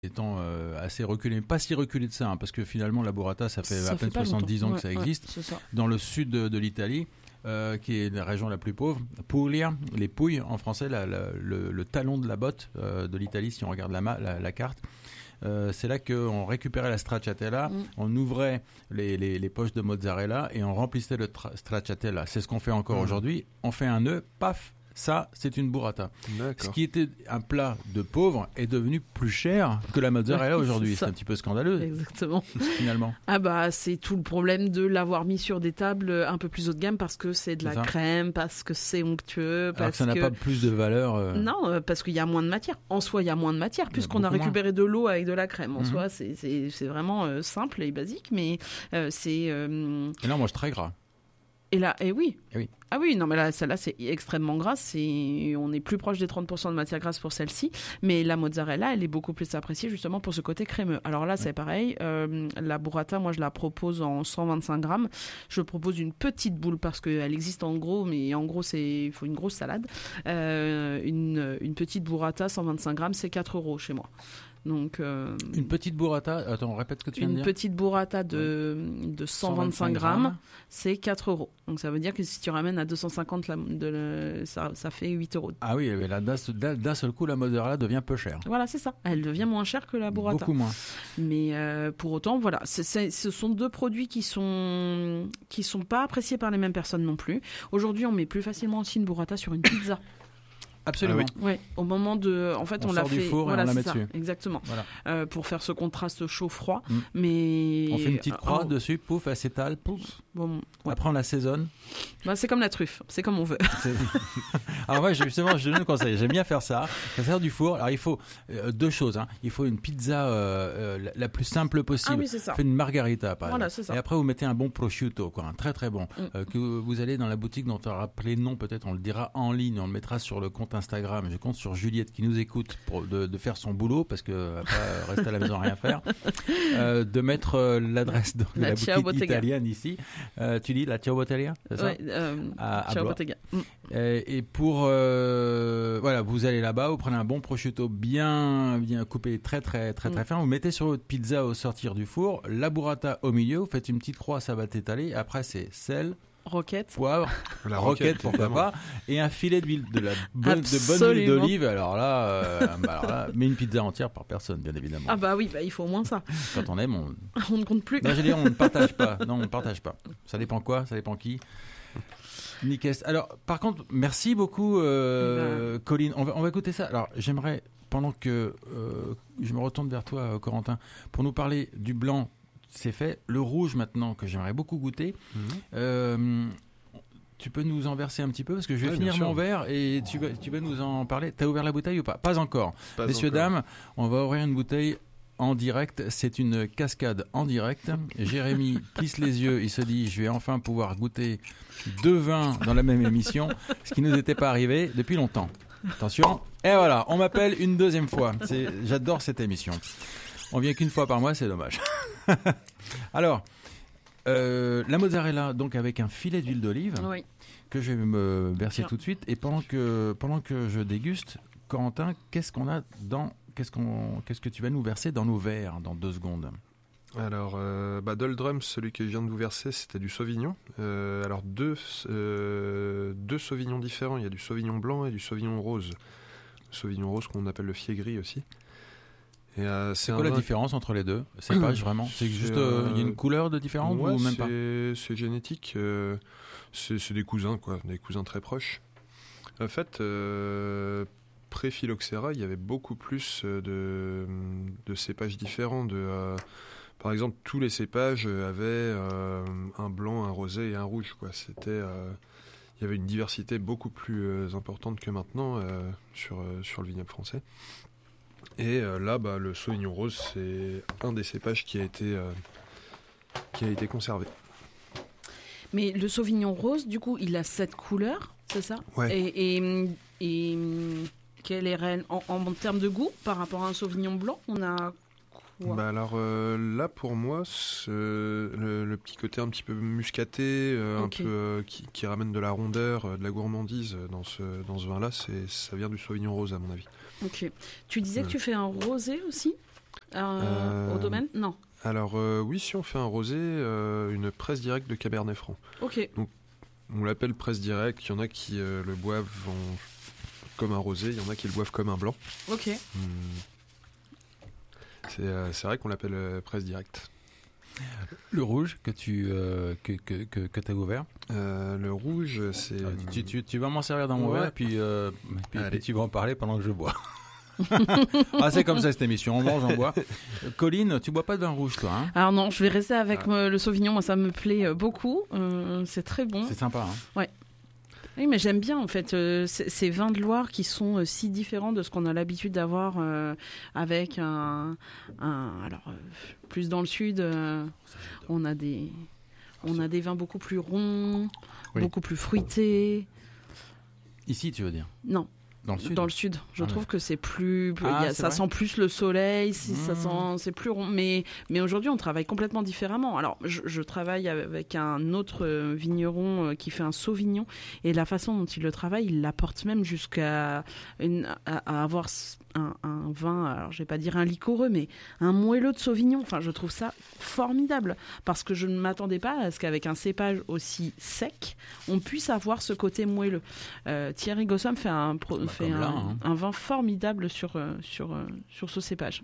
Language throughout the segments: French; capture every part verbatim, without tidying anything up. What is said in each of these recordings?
étant euh, assez reculé, mais pas si reculé de ça, hein, parce que finalement la burrata, ça fait Ça à peine fait pas soixante-dix ans longtemps. que ça Ouais, existe. ouais, c'est ça. Dans le sud de, de l'Italie, euh, qui est la région la plus pauvre, Puglia, les Pouilles en français, la, la, le, le talon de la botte euh, de l'Italie, si on regarde la, ma- la, la carte. Euh, c'est là qu'on récupérait la stracciatella, Mm. on ouvrait les, les, les poches de mozzarella et on remplissait le tra- stracciatella. C'est ce qu'on fait encore Mm. aujourd'hui. On fait un nœud, paf, ça, c'est une burrata. Ce D'accord. qui était un plat de pauvre est devenu plus cher que la mozzarella Ouais, aujourd'hui. c'est C'est ça. un petit peu scandaleux, Exactement. finalement. Ah bah c'est tout le problème de l'avoir mis sur des tables un peu plus haut de gamme parce que c'est de C'est la ça. crème, parce que c'est onctueux, Alors parce que ça n'a que... pas plus de valeur. euh, Non, euh, parce qu'il y a moins de matière. En soi, il y a moins de matière puisqu'on a beaucoup récupéré de l'eau avec de la crème. En Mhm. soi, c'est, c'est, c'est vraiment euh, simple et basique, mais euh, c'est... euh, Et là, on mange très gras. Et là, et oui. Eh oui. Ah oui, non, mais là, celle-là, c'est extrêmement grasse. C'est... On est plus proche des trente pour cent de matière grasse pour celle-ci. Mais la mozzarella, elle est beaucoup plus appréciée justement pour ce côté crémeux. Alors là, c'est pareil. Euh, la burrata, moi, je la propose en cent vingt-cinq grammes. Je propose une petite boule parce qu'elle existe en gros, mais en gros, c'est... il faut une grosse salade. Euh, une, une petite burrata, cent vingt-cinq grammes, c'est quatre euros chez moi. Donc, euh, Une petite burrata. Attends, répète ce que tu viens de une dire. petite burrata de, de cent vingt-cinq grammes, c'est quatre euros. Donc ça veut dire que si tu ramènes à deux cent cinquante, la- de le- ça, ça fait huit euros. Ah oui, mais là, d'un, d'un- d'un seul coup, la mozzarella devient peu chère. Voilà, c'est ça. Elle devient moins chère que la burrata. Beaucoup moins. Mais euh, pour autant, voilà, c'est, c'est- ce sont deux produits qui sont qui sont pas appréciés par les mêmes personnes non plus. Aujourd'hui, on met plus facilement aussi une burrata sur une pizza. Absolument. Ah Ouais, au moment de, en fait, On on, l'a sort du fait, four et voilà, on la c'est met ça, dessus. exactement, Voilà. Euh, pour faire ce contraste chaud-froid. Mm. Mais On fait une petite croix Ah, dessus, pouf, elle s'étale, pouf. bon, ouais. Après, on l'assaisonne. Bah, c'est comme la truffe, c'est comme on veut. C'est- Alors moi, justement, je donne un conseil. J'aime bien faire ça. Ça sert du four. Alors il faut euh, deux choses. Hein. Il faut une pizza euh, euh, la, la plus simple possible. Ah oui, c'est ça. Faites une margarita, par Voilà, exemple. c'est ça. Et après, vous mettez un bon prosciutto, quoi, un très très bon, Mm. euh, que vous allez dans la boutique dont on va rappeler le nom, peut-être on le dira en ligne, on le mettra sur le compte Instagram. Je compte sur Juliette qui nous écoute pour de, de faire son boulot parce que euh, pas rester à la maison à rien faire. Euh, de mettre euh, l'adresse de La la, Ciao boutique Bottega. italienne ici. Euh, tu dis la Ciao Bottega, c'est ça? Ouais, euh, À- à ciao, Blois. Bottega. Mm. Et, et pour euh, voilà, vous allez là-bas, vous prenez un bon prosciutto bien bien coupé, très très très très Mm. fin. Vous mettez sur votre pizza au sortir du four, la burrata au milieu. Vous faites une petite croix, ça va t'étaler. Après c'est sel, Roquette. poivre, La roquette, pourquoi évidemment. pas, et un filet d'huile de la bonne, de bonne huile Absolument. d'olive. Alors là, euh, bah alors là, mais une pizza entière par personne, bien évidemment. Ah bah oui, bah il faut au moins ça. Quand on aime, on. On ne compte plus. Non, je veux dire, on ne partage pas. Non, on ne partage pas. Ça dépend quoi, ça dépend qui. Nickel. Alors, par contre, merci beaucoup, euh, Colline. On va, on va écouter ça. Alors, j'aimerais, pendant que euh, je me retourne vers toi, euh, Corentin, pour nous parler du blanc, c'est fait. Le rouge, maintenant, que j'aimerais beaucoup goûter. Mhm. Euh, tu peux nous en verser un petit peu parce que je vais Ouais, finir bien sûr. mon verre et tu vas, tu vas nous en parler. T'as ouvert la bouteille ou pas? Pas encore. Pas Messieurs, encore. dames, on va ouvrir une bouteille en direct. C'est une cascade en direct. Jérémy plisse les yeux. Il se dit, je vais enfin pouvoir goûter deux vins dans la même émission, ce qui ne nous était pas arrivé depuis longtemps. Attention. Et voilà, on m'appelle une deuxième fois. C'est, j'adore cette émission. On vient qu'une fois par mois, c'est dommage. Alors, euh, la mozzarella, donc avec un filet d'huile d'olive Oui. que je vais me verser Tiens. tout de suite. Et pendant que, pendant que je déguste, Corentin, qu'est-ce qu'on a dans, qu'est-ce qu'on, qu'est-ce que tu vas nous verser dans nos verres dans deux secondes? Alors, euh, bah, Doldrum, celui que je viens de vous verser, c'était du Sauvignon. Euh, alors, deux, euh, deux Sauvignons différents. Il y a du Sauvignon blanc et du Sauvignon rose. Le Sauvignon rose qu'on appelle le fiégris aussi. Et, euh, c'est C'est un quoi la vin- différence entre les deux? C'est pas vraiment. C'est C'est, juste, euh, il y a euh, une couleur de différente Ouais, ou même pas? c'est, c'est génétique. euh, c'est, c'est des cousins, quoi. Des cousins très proches. En fait, euh, pré-phylloxéra, il y avait beaucoup plus euh, de, de cépages différents. De, euh, par exemple, tous les cépages avaient euh, un blanc, un rosé et un rouge, quoi. C'était, euh, il y avait une diversité beaucoup plus euh, importante que maintenant euh, sur, euh, sur le vignoble français. Et euh, là, bah, le Sauvignon rose, c'est un des cépages qui a été, euh, qui a été conservé. Mais le Sauvignon rose, du coup, il a cette couleur, c'est ça? Ouais. Et, et, et quelle est réelle- en, en termes de goût par rapport à un Sauvignon blanc? On a quoi? Bah alors euh, là pour moi ce- le, le petit côté un petit peu muscaté, euh, Ok. un peu euh, qui, qui ramène de la rondeur, euh, de la gourmandise euh, dans ce dans ce vin là, c'est ça vient du Sauvignon rose à mon avis. Ok. Tu disais que Ouais. tu fais un rosé aussi? Euh, Euh, Au domaine? Non. Alors euh, oui, si on fait un rosé, euh, une presse directe de Cabernet Franc. Ok. On l'appelle presse directe. Il y en a qui euh, le boivent en- comme un rosé, il y en a qui le boivent comme un blanc. Ok. Hmm. C'est euh, c'est vrai qu'on l'appelle euh, presse directe. Le rouge que tu euh, que, que, que, que t'as ouvert. Euh, le rouge, c'est... Euh, tu, tu, tu vas m'en servir dans mon Ouais. verre, puis, euh, puis, Allez. puis tu vas en parler pendant que je bois. Ah, c'est comme ça cette émission, on mange, on boit. Euh, Colline, tu bois pas de vin rouge, toi, hein? Alors non, je vais rester avec Ah. euh, le Sauvignon. Moi, ça me plaît euh, beaucoup. Euh, c'est très bon. C'est sympa, hein? Oui, mais j'aime bien en fait euh, c- ces vins de Loire qui sont euh, si différents de ce qu'on a l'habitude d'avoir euh, avec un, un- alors euh, plus dans le sud, euh, on a des on a des vins beaucoup plus ronds, Oui. beaucoup plus fruités. Ici, tu veux dire? Non, Dans le sud? dans le sud, je Ah trouve ouais. que c'est plus, plus- Ah, il y a- c'est ça vrai sent plus le soleil, si, ça Mmh. sent, c'est plus rond. Mais mais aujourd'hui, on travaille complètement différemment. Alors, je, je travaille avec un autre euh, vigneron euh, qui fait un Sauvignon, et la façon dont il le travaille, il l'apporte même jusqu'à une- à, à avoir s- un, un vin. Alors, je vais pas dire un liquoreux, mais un moelleux de Sauvignon. Enfin, je trouve ça formidable parce que je ne m'attendais pas à ce qu'avec un cépage aussi sec, on puisse avoir ce côté moelleux. Euh, Thierry Gossom fait un pro- Bah, fait comme un, là, hein. un vin formidable sur, euh, sur, euh, sur ce cépage.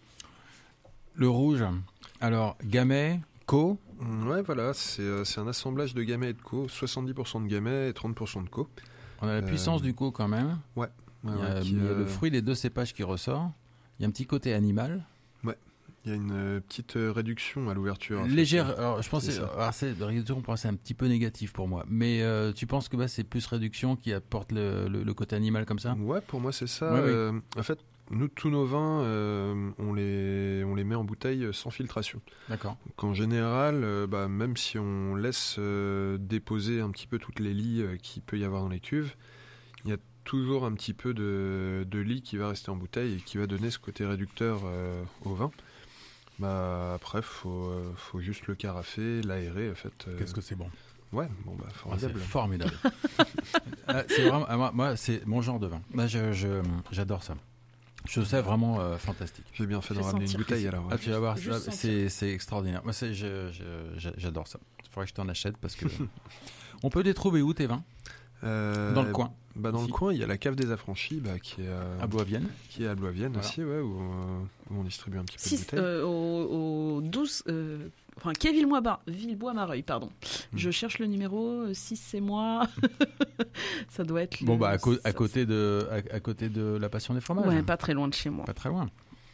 Le rouge. Alors, Gamay, Co. Hmm, Ouais, voilà, c'est euh, c'est un assemblage de gamay et de co. soixante-dix pour cent de gamay et trente pour cent de co. On a la Euh, puissance du Co quand même. Ouais, Il y a, ouais, qui, il y a euh, le fruit des deux cépages qui ressort. Il y a un petit côté animal. Il y a une euh, petite euh, réduction à l'ouverture. en fait. Légère. Alors, je pensais. C'est ça. Alors, c'est, la réduction, pour moi, c'est un petit peu négatif pour moi. Mais euh, tu penses que bah, c'est plus réduction qui apporte le, le- le côté animal comme ça? Ouais, pour moi c'est ça. Ouais, oui. Euh, en fait, nous, tous nos vins, euh, on, les, on les met en bouteille sans filtration. D'accord. Donc, en général, euh, bah, même si on laisse euh, déposer un petit peu toutes les lies euh, qu'il peut y avoir dans les cuves, il y a toujours un petit peu de, de lie qui va rester en bouteille et qui va donner ce côté réducteur euh, au vin. Bah, après, faut, euh, faut juste le carafer, l'aérer en fait. euh, Qu'est-ce que c'est bon? Ouais, bon bah Ah, c'est formidable. formidable. Ah, c'est vraiment, ah, moi, moi, c'est mon genre de vin. Moi, je, je- j'adore ça. Je trouve ça vraiment euh, fantastique. J'ai bien fait de Fais ramener une sentir. bouteille alors. Ah, tu vas voir, Juste ça, sentir. c'est, c'est extraordinaire. Moi, c'est, je- je- je- j'adore ça. Il faudrait que je t'en achète parce que. On peut les trouver où tes vins? Euh, Dans le coin. Bah, dans Ici. le coin, il y a la cave des Affranchis bah, qui, est, euh, À Bois-Vienne. qui est à Blois-Vienne Voilà. aussi, ouais, où, euh, où on distribue un petit peu de Six, bouteilles. euh, au, au douze, euh, enfin, quai Villebois- Villebois-Mareuil, pardon. Hmm. Je cherche le numéro, six c'est moi. Ça doit être. Bon, le- bah, à, co- à ça- côté de, à, à côté de la Passion des fromages. Ouais, pas très loin de chez moi. Pas très loin.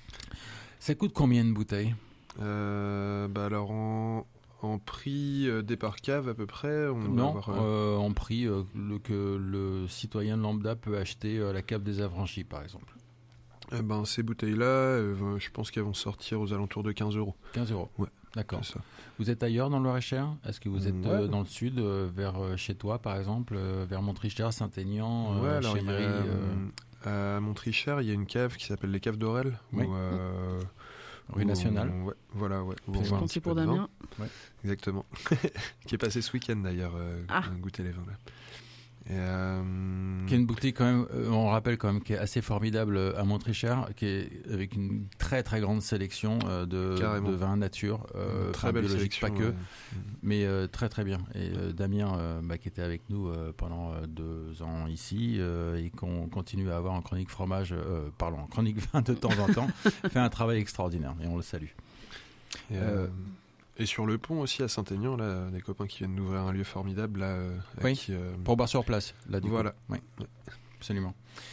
Ça coûte combien une bouteille? Euh, bah, alors, en, en prix euh, départ cave, à peu près, on va Non, avoir, euh, euh, en prix euh, le, que le citoyen lambda peut acheter euh, la cave des Affranchis, par exemple. eh ben, ces bouteilles-là, euh, je pense qu'elles vont sortir aux alentours de quinze euros. quinze euros. Ouais. D'accord. C'est ça. Vous êtes ailleurs dans le Loir-et-Cher? Est-ce que vous êtes Ouais. euh, dans le sud, euh, vers euh, chez toi, par exemple, euh, vers Montrichard, Saint-Aignan, ouais, euh, alors, il y a, Chémery, euh, à Montrichard, il y a une cave qui s'appelle les Caves d'Aurel. Oui. où, euh, rue où nationale? on- ouais, voilà, ouais. où on Puis voit un Compté petit pour peu de vin. Damien. Exactement. qui est passé ce week-end d'ailleurs, euh, Ah. à goûter les vins là. Et, euh, Qui est une boutique quand même, euh, on rappelle quand même, qui est assez formidable euh, à Montrichard, qui est avec une très très grande sélection euh, de, Carrément. de vins nature, euh, une très enfin, belle biologiques, sélection. pas que, ouais. mais euh, très très bien. Et euh, Damien, euh, bah, qui était avec nous euh, pendant euh, deux ans ici euh, et qu'on continue à avoir en chronique fromage, euh, pardon, en chronique vin de temps en temps, fait un travail extraordinaire et on le salue. Et, Euh, euh, et sur le pont aussi à Saint-Aignan, là, des copains qui viennent d'ouvrir un lieu formidable là. euh, à Oui. qui, euh, Pour boire sur place, là du Voilà. coup. Oui, absolument.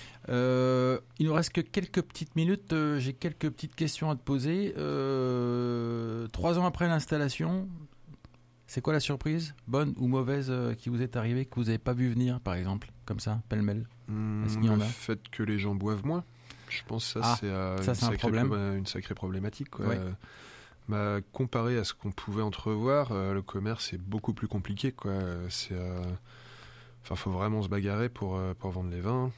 Euh, il nous reste que quelques petites minutes. euh, J'ai quelques petites questions à te poser. Euh, trois ans après l'installation, c'est quoi la surprise, bonne ou mauvaise, euh, qui vous est arrivée, que vous n'avez pas vu venir, par exemple, comme ça, pêle-mêle? hum, Est-ce qu'il y en le a fait que les gens boivent moins, je pense que ça Ah, c'est euh, ça, une, c'est un sacrée problème. pro- une sacrée problématique. Quoi. Ouais. Euh, bah, comparé à ce qu'on pouvait entrevoir, euh, le commerce est beaucoup plus compliqué. Quoi. Euh, C'est, euh, enfin, faut vraiment se bagarrer pour, euh, pour vendre les vins.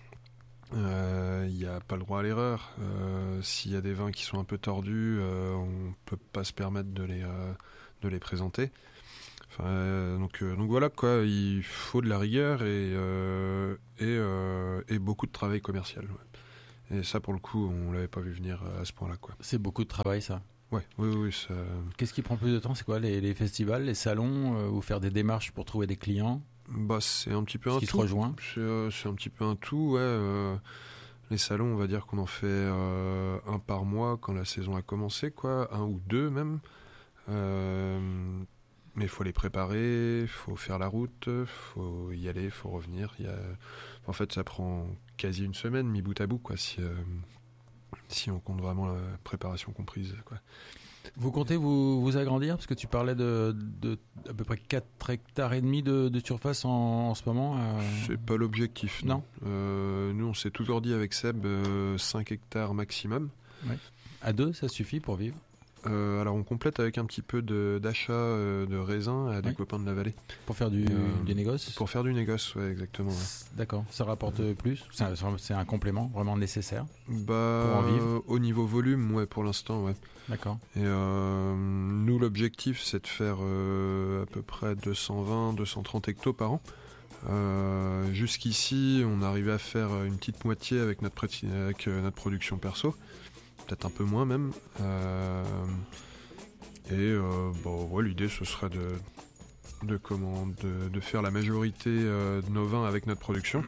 Il n'y a pas le droit à l'erreur. Euh, S'il y a des vins qui sont un peu tordus, euh, on peut pas se permettre de les, euh, de les présenter. Enfin, euh, donc, euh, donc voilà quoi, il faut de la rigueur et, euh, et, euh, et beaucoup de travail commercial. Ouais. Et ça, pour le coup, on l'avait pas vu venir à ce point-là, quoi. C'est beaucoup de travail, ça. Ouais, oui, oui. Ça... Qu'est-ce qui prend plus de temps? C'est quoi, les, les festivals, les salons, euh, ou faire des démarches pour trouver des clients? Bah, c'est un petit peu Ce un qui tout. se rejoint. C'est, euh, c'est un petit peu un tout, ouais. Euh, les salons, on va dire qu'on en fait euh, un par mois quand la saison a commencé, quoi. Un ou deux, même. Euh, mais il faut les préparer, il faut faire la route, il faut y aller, il faut revenir. Y a... En fait, ça prend quasi une semaine, mis bout à bout, quoi, si, euh, si on compte vraiment la préparation comprise, quoi. Vous comptez vous, vous agrandir? Parce que tu parlais de, de à peu près quatre hectares et demi de, de surface en, en ce moment. Euh... C'est pas l'objectif, non. Non. Euh, nous, on s'est toujours dit avec Seb euh, cinq hectares maximum. Ouais. À deux, ça suffit pour vivre? Euh, alors on complète avec un petit peu de, d'achat euh, de raisins à des Oui. copains de la vallée. Pour faire du, Euh, du négoce? Pour faire du négoce, ouais, exactement. Ouais. D'accord, ça rapporte plus? C'est un, c'est un complément vraiment nécessaire? Bah, Pour en vivre. au niveau volume, ouais, pour l'instant, ouais. D'accord. Et euh, nous, l'objectif, c'est de faire euh, à peu près deux cent vingt à deux cent trente hectos par an. Euh, jusqu'ici, on arrivait à faire une petite moitié avec notre, pré- avec, euh, notre production perso. Peut-être un peu moins même. Euh, et euh, bon, ouais, l'idée ce serait de, de, comment, de, de faire la majorité euh, de nos vins avec notre production,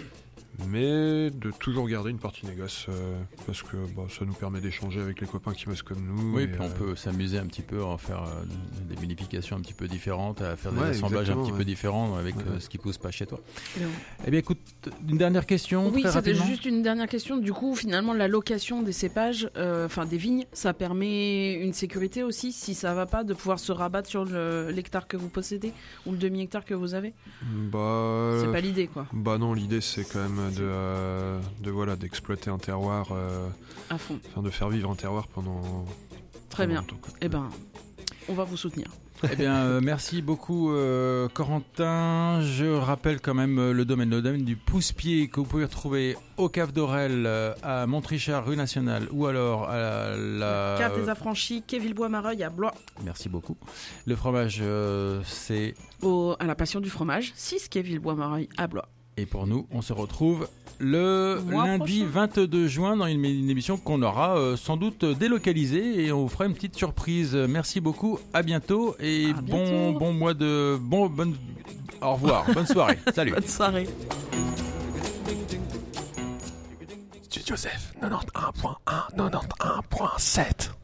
mais de toujours garder une partie négoce euh, parce que bah, ça nous permet d'échanger avec les copains qui bossent comme nous. Oui, et, puis on euh, peut s'amuser un petit peu, en faire euh, des vinifications un petit peu différentes, à faire des Ouais, assemblages un exactement, petit ouais. peu différents avec Ouais. euh, ce qui pousse pas chez toi. Non. Eh bien, écoute, une dernière question, Oui, très c'était rapidement. juste une dernière question. Du coup, finalement, la location des cépages, euh, enfin des vignes, ça permet une sécurité aussi, si ça va pas, de pouvoir se rabattre sur le- l'hectare que vous possédez ou le demi-hectare que vous avez. bah, C'est pas l'idée, quoi, bah non, l'idée c'est quand même de, euh, de voilà, d'exploiter un terroir, euh, à fond. enfin de faire vivre un terroir pendant. Très pendant bien. longtemps, quoi. Eh ben, on va vous soutenir. Eh bien, euh, merci beaucoup, euh, Corentin. Je rappelle quand même euh, le domaine, le domaine du Pousse-Pied que vous pouvez retrouver au Cave d'Aurel, euh, à Montrichard, rue Nationale, ou alors à la. Cave des Affranchis, quai Villebois-Mareuil à Blois. Merci beaucoup. Le fromage, euh, c'est. Au, à la Passion du fromage, six quai Villebois-Mareuil à Blois. Et pour nous, on se retrouve le Mois lundi prochain. vingt-deux juin dans une, une émission qu'on aura euh, sans doute délocalisée et on vous fera une petite surprise. Merci beaucoup, à bientôt et À bon, bientôt. bon mois de. Bon, bonne, au revoir, bonne soirée. Salut. Bonne soirée. Studio Joseph, quatre-vingt-onze point un, quatre-vingt-onze point sept.